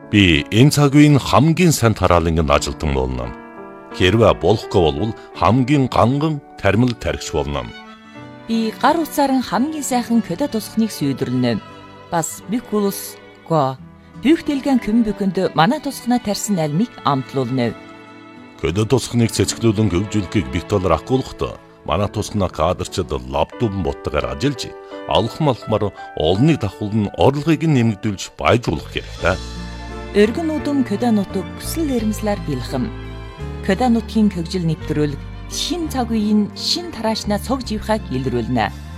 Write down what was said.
Би энэ цаг үеийн хамгийн сайн тарааланганд ажилтан болно. Хэрвээ болохгүй бол хамгийн ганган тармил тархич болно. Би гар утсаар хамгийн сайхан көдө тусахныг сүйдэрлэнэ. Бас бикулус го бүхтэлгэн көмбөкөнд манай тусахнаа тарьсан альмыг амтлуулна. Көдө тусахныг цэцгэлүүлэн хөгжүүлэхийг битолор ахгуулахдаа манай тусахнаа кадрчид лаптопн боттойгоор ажиллаж алхмаар олныг давхуулн орлогыг нэмэгдүүлж баяжуулах хэрэгтэй. Өргөн удам көдө нутаг хүсэл эрмслэр бэлхэм. Көдө нутгийн хөгжил нэвтрүүлэг шин цаг үеийн шин тараашнаа цог живхаг илрүүлнэ.